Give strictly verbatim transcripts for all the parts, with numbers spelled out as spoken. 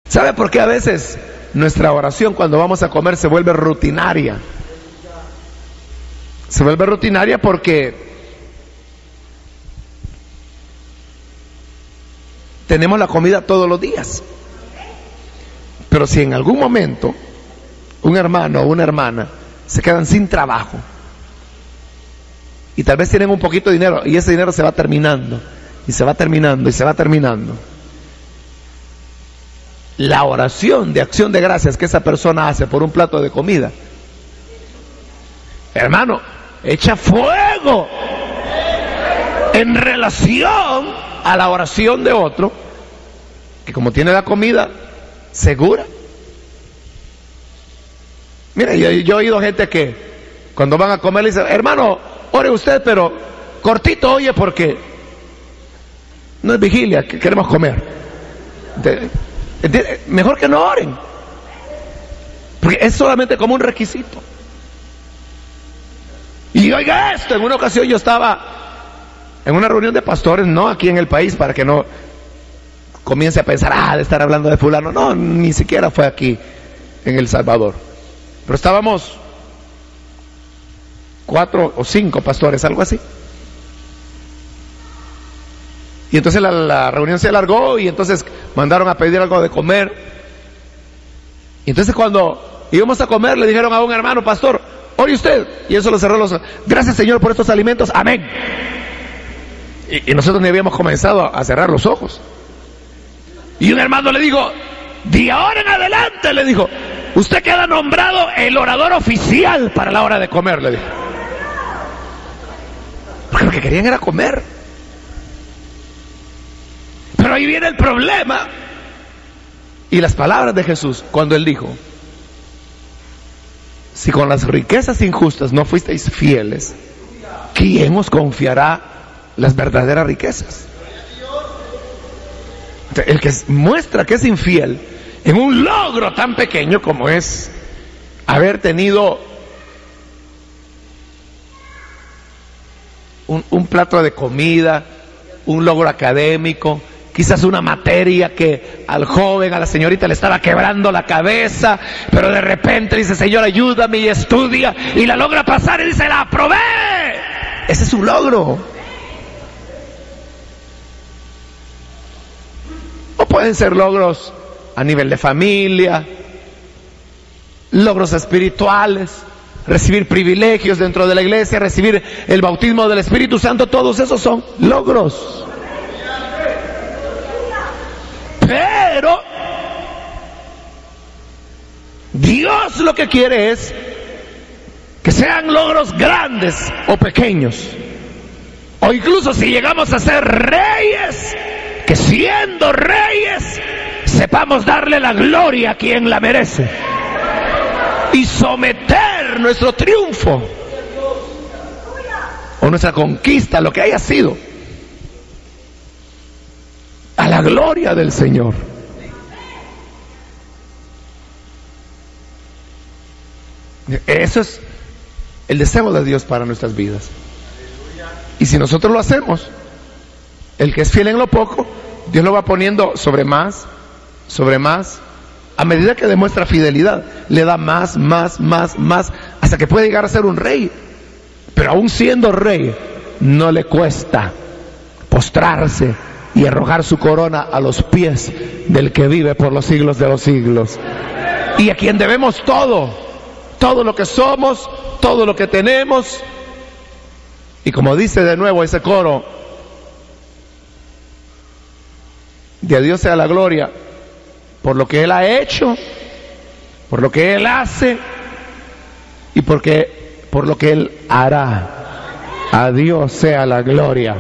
¿Sabe por qué a veces nuestra oración cuando vamos a comer se vuelve rutinaria? Se vuelve rutinaria porque tenemos la comida todos los días. Pero si en algún momento un hermano o una hermana se quedan sin trabajo y tal vez tienen un poquito de dinero y ese dinero se va terminando y se va terminando y se va terminando, la oración de acción de gracias que esa persona hace por un plato de comida, hermano, echa fuego en relación a la oración de otro que como tiene la comida segura. Mira, yo, yo he oído gente que cuando van a comer le dicen, hermano, ore usted, pero cortito, oye, porque no es vigilia, que queremos comer. ¿Entiende? Mejor que no oren, porque es solamente como un requisito. Y oiga esto, en una ocasión yo estaba en una reunión de pastores, no aquí en el país, para que no comience a pensar, ah, de estar hablando de fulano. No, ni siquiera fue aquí en El Salvador. Pero estábamos cuatro o cinco pastores, algo así. Y entonces la, la reunión se alargó y entonces mandaron a pedir algo de comer. Y entonces cuando íbamos a comer le dijeron a un hermano, pastor, ore usted. Y eso lo cerró los... Gracias, Señor, por estos alimentos. Amén. Y, y nosotros ni habíamos comenzado a cerrar los ojos. Y un hermano le dijo, de ahora en adelante, le dijo, usted queda nombrado el orador oficial para la hora de comer, le dijo. Porque lo que querían era comer. Pero ahí viene el problema. Y las palabras de Jesús, cuando Él dijo, si con las riquezas injustas no fuisteis fieles, ¿quién os confiará las verdaderas riquezas? El que muestra que es infiel en un logro tan pequeño como es haber tenido un, un plato de comida, un logro académico, quizás una materia que al joven, a la señorita le estaba quebrando la cabeza, pero de repente dice, Señor, ayúdame, y estudia y la logra pasar y dice, la aprobé. Ese es un logro. O pueden ser logros a nivel de familia, logros espirituales, recibir privilegios dentro de la iglesia, recibir el bautismo del Espíritu Santo. Todos esos son logros. Pero Dios lo que quiere es que sean logros grandes o pequeños, o incluso si llegamos a ser reyes, que siendo reyes sepamos darle la gloria a quien la merece y someter nuestro triunfo o nuestra conquista, lo que haya sido, a la gloria del Señor. Eso es el deseo de Dios para nuestras vidas. Y si nosotros lo hacemos, el que es fiel en lo poco, Dios lo va poniendo sobre más, sobre más. A medida que demuestra fidelidad, le da más, más, más, más, hasta que puede llegar a ser un rey. Pero aún siendo rey, no le cuesta postrarse y arrojar su corona a los pies del que vive por los siglos de los siglos, y a quien debemos todo, todo lo que somos, todo lo que tenemos. Y como dice de nuevo ese coro, de a Dios sea la gloria por lo que Él ha hecho, por lo que Él hace y porque, por lo que Él hará. A Dios sea la gloria.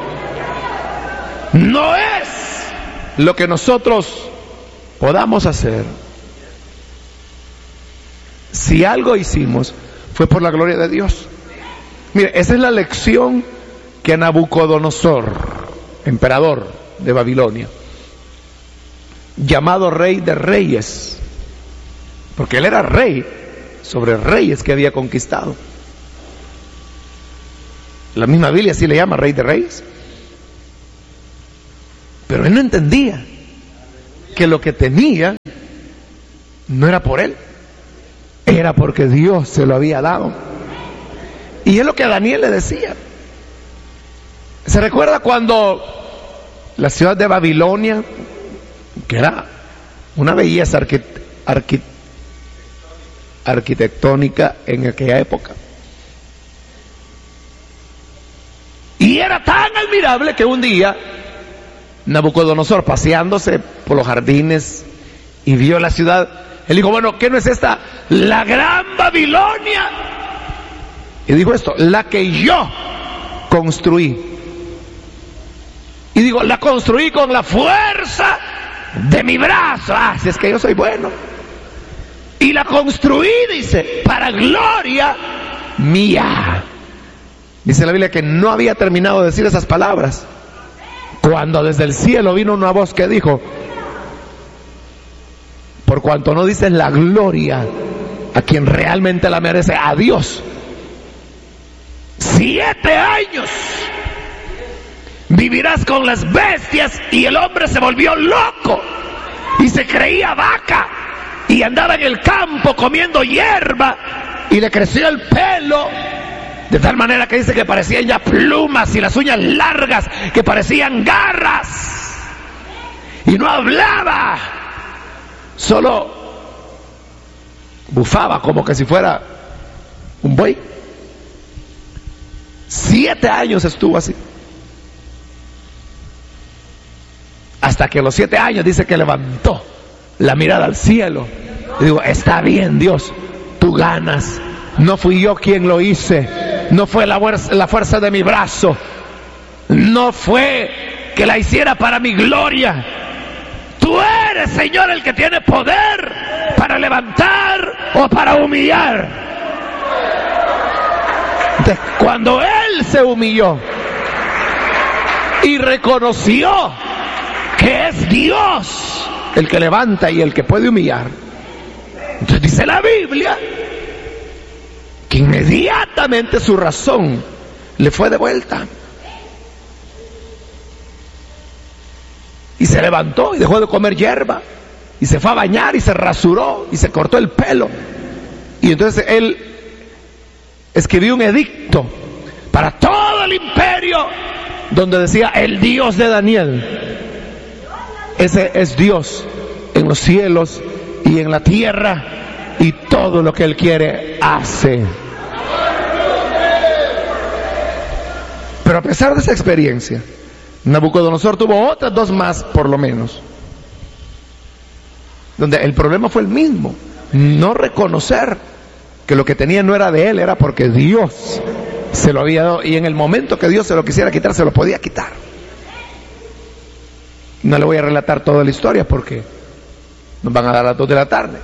No es lo que nosotros podamos hacer. Si algo hicimos, fue por la gloria de Dios. Mire, esa es la lección que Nabucodonosor, emperador de Babilonia, llamado rey de reyes, porque él era rey sobre reyes que había conquistado. La misma Biblia sí le llama rey de reyes. Pero él no entendía que lo que tenía no era por él, era porque Dios se lo había dado. Y es lo que Daniel le decía. ¿Se recuerda cuando la ciudad de Babilonia, que era una belleza arqui- arqui- arquitectónica en aquella época, y era tan admirable que un día Nabucodonosor, paseándose por los jardines y vio la ciudad, él dijo, bueno, ¿qué no es esta la gran Babilonia? Y dijo esto, la que yo construí. Y digo, la construí con la fuerza de mi brazo. Ah, si es que yo soy bueno. Y la construí, dice, para gloria mía. Dice la Biblia que no había terminado de decir esas palabras cuando desde el cielo vino una voz que dijo, por cuanto no dices la gloria a quien realmente la merece, a Dios, siete años vivirás con las bestias. Y el hombre se volvió loco y se creía vaca y andaba en el campo comiendo hierba y le creció el pelo de tal manera que dice que parecían ya plumas y las uñas largas que parecían garras, y no hablaba, solo bufaba como que si fuera un buey. Siete años estuvo así, hasta que a los siete años dice que levantó la mirada al cielo y digo, está bien Dios, tú ganas, no fui yo quien lo hice, no fue la fuerza, la fuerza de mi brazo, no fue que la hiciera para mi gloria, tú eres, Señor, el que tiene poder para levantar o para humillar. Entonces, cuando él se humilló y reconoció que es Dios el que levanta y el que puede humillar, entonces dice la Biblia que inmediatamente su razón le fue devuelta y se levantó y dejó de comer hierba y se fue a bañar y se rasuró y se cortó el pelo. Y entonces él escribió un edicto para todo el imperio donde decía, el Dios de Daniel, ese es Dios en los cielos y en la tierra, y todo lo que él quiere hace. Pero a pesar de esa experiencia, Nabucodonosor tuvo otras dos más por lo menos, donde el problema fue el mismo, no reconocer que lo que tenía no era de él, era porque Dios se lo había dado, y en el momento que Dios se lo quisiera quitar, se lo podía quitar. No le voy a relatar toda la historia porque nos van a dar las dos de la tarde,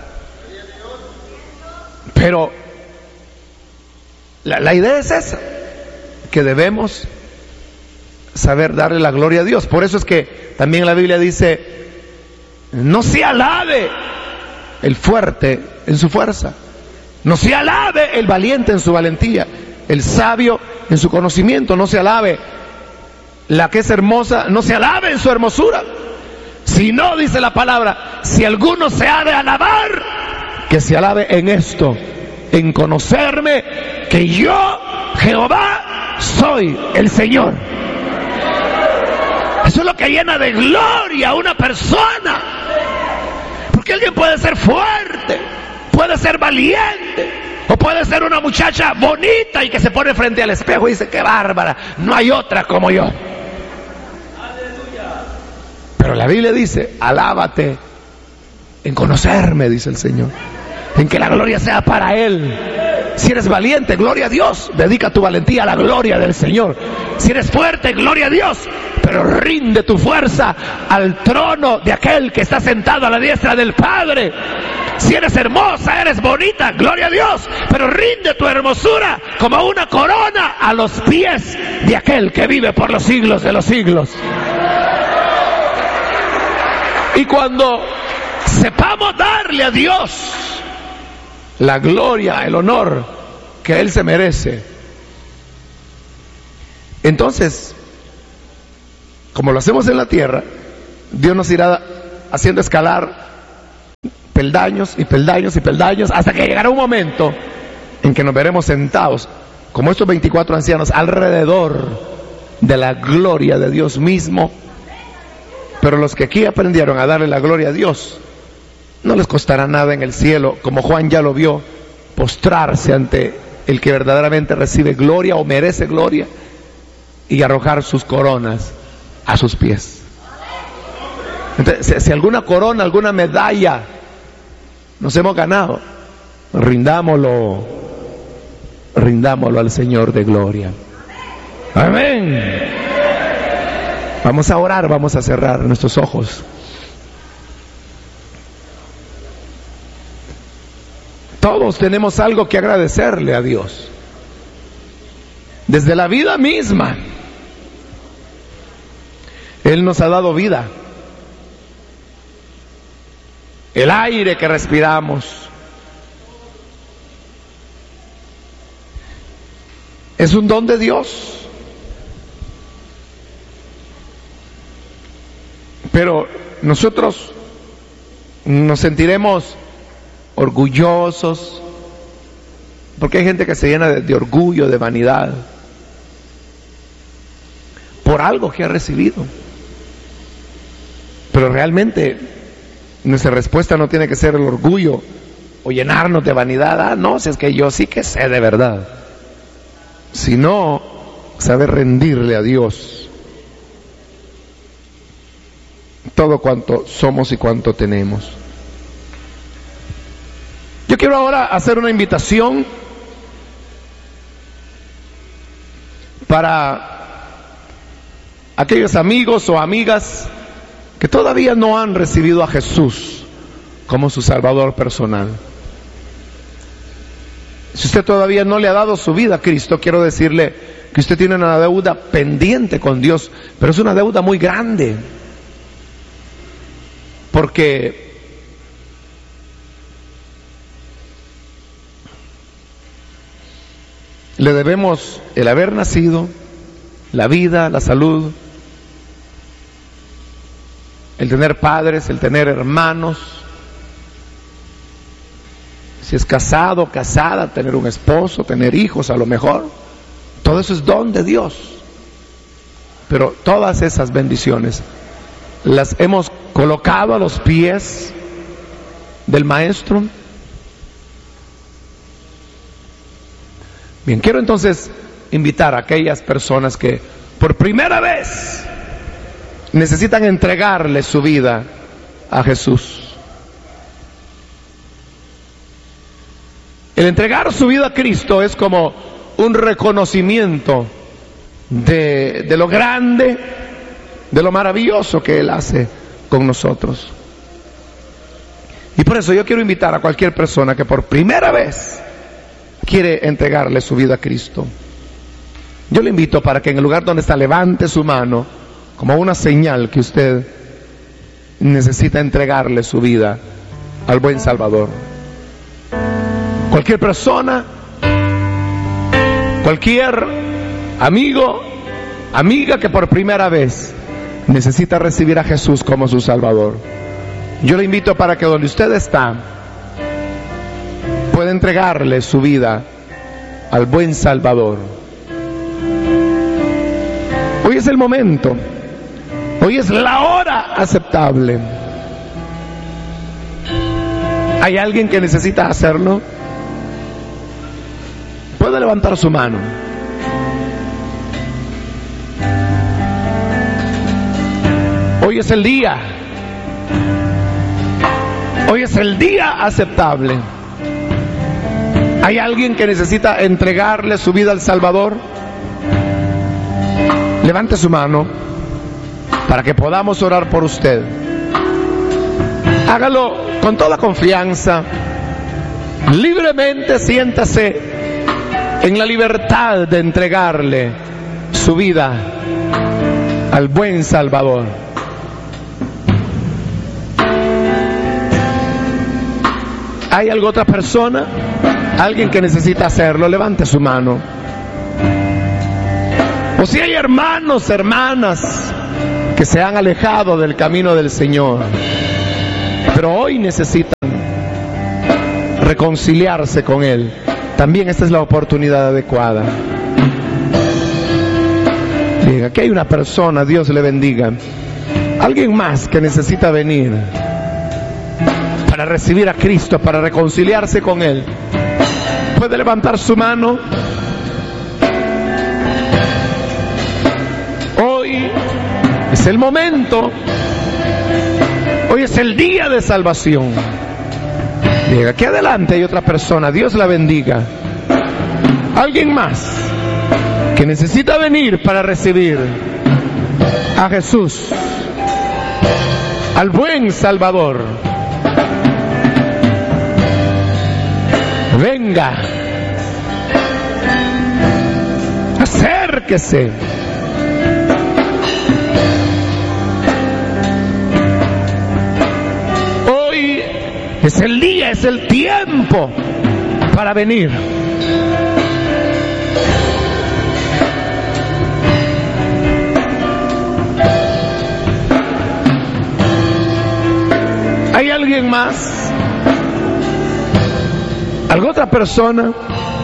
pero la, la idea es esa, que debemos saber darle la gloria a Dios. Por eso es que también la Biblia dice, no se alabe el fuerte en su fuerza, no se alabe el valiente en su valentía, el sabio en su conocimiento, no se alabe la que es hermosa, no se alabe en su hermosura, sino, dice la palabra, si alguno se ha de alabar, que se alabe en esto, en conocerme, que yo, Jehová, soy el Señor. Eso es lo que llena de gloria a una persona, porque alguien puede ser fuerte, puede ser valiente, o puede ser una muchacha bonita y que se pone frente al espejo y dice, qué bárbara, no hay otra como yo. Pero la Biblia dice, alábate en conocerme, dice el Señor, en que la gloria sea para Él. Si eres valiente, gloria a Dios, dedica tu valentía a la gloria del Señor. Si eres fuerte, gloria a Dios, pero rinde tu fuerza al trono de aquel que está sentado a la diestra del Padre. Si eres hermosa, eres bonita, gloria a Dios, pero rinde tu hermosura como una corona a los pies de aquel que vive por los siglos de los siglos. Y cuando sepamos darle a Dios la gloria, el honor que Él se merece, entonces, como lo hacemos en la tierra, Dios nos irá haciendo escalar peldaños y peldaños y peldaños, hasta que llegará un momento en que nos veremos sentados, como estos veinticuatro ancianos, alrededor de la gloria de Dios mismo. Pero los que aquí aprendieron a darle la gloria a Dios, no les costará nada en el cielo, como Juan ya lo vio, postrarse ante el que verdaderamente recibe gloria o merece gloria y arrojar sus coronas a sus pies. Entonces, si alguna corona, alguna medalla nos hemos ganado, rindámoslo, rindámoslo al Señor de gloria. Amén. Vamos a orar, vamos a cerrar nuestros ojos. Todos tenemos algo que agradecerle a Dios. Desde la vida misma, Él nos ha dado vida. El aire que respiramos es un don de Dios. Pero nosotros nos sentiremos orgullosos, porque hay gente que se llena de, de orgullo, de vanidad, por algo que ha recibido. Pero realmente nuestra respuesta no tiene que ser el orgullo o llenarnos de vanidad. Ah, no, si es que yo sí que sé de verdad. Sino saber rendirle a Dios todo cuanto somos y cuanto tenemos. Yo quiero ahora hacer una invitación para aquellos amigos o amigas que todavía no han recibido a Jesús como su Salvador personal. Si usted todavía no le ha dado su vida a Cristo, quiero decirle que usted tiene una deuda pendiente con Dios, pero es una deuda muy grande, porque le debemos el haber nacido, la vida, la salud, el tener padres, el tener hermanos, si es casado, casada, tener un esposo, tener hijos a lo mejor. Todo eso es don de Dios. Pero todas esas bendiciones las hemos colocado a los pies del Maestro. Bien, quiero entonces invitar a aquellas personas que por primera vez necesitan entregarle su vida a Jesús. El entregar su vida a Cristo es como un reconocimiento de, de lo grande, de lo maravilloso que Él hace con nosotros. Y por eso yo quiero invitar a cualquier persona que por primera vez quiere entregarle su vida a Cristo. Yo le invito para que en el lugar donde está levante su mano como una señal que usted necesita entregarle su vida al buen Salvador. Cualquier persona, cualquier amigo, amiga que por primera vez necesita recibir a Jesús como su Salvador, yo le invito para que donde usted está pueda entregarle su vida al buen Salvador. Hoy es el momento, hoy es la hora aceptable. ¿Hay alguien que necesita hacerlo? Puede levantar su mano. Hoy es el día. Hoy es el día aceptable. ¿Hay alguien que necesita entregarle su vida al Salvador? Levante su mano para que podamos orar por usted. Hágalo con toda confianza. Libremente siéntase en la libertad de entregarle su vida al buen Salvador. ¿Hay alguna otra persona? Alguien que necesita hacerlo, levante su mano. O si hay hermanos, hermanas que se han alejado del camino del Señor, pero hoy necesitan reconciliarse con Él. También esta es la oportunidad adecuada. Bien, aquí hay una persona, Dios le bendiga. Alguien más que necesita venir para recibir a Cristo, para reconciliarse con Él. ¿Puede levantar su mano? Hoy es el momento. Hoy es el día de salvación. Bien, aquí adelante hay otra persona, Dios la bendiga. Alguien más que necesita venir para recibir a Jesús, al buen Salvador. Venga, acérquese. Hoy es el día, es el tiempo para venir. ¿Hay alguien más? ¿Alguna otra persona?